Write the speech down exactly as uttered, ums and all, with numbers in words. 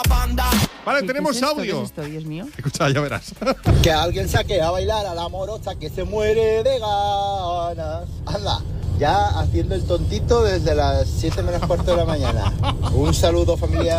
Vale, ¿Qué- tenemos qué es esto? audio. ¿Qué es esto, Dios mío? Escucha, ya verás. Que alguien saque a bailar a la morocha que se muere de ganas. Anda, ya haciendo el tontito desde las siete menos cuarto de la mañana. Un saludo, familia.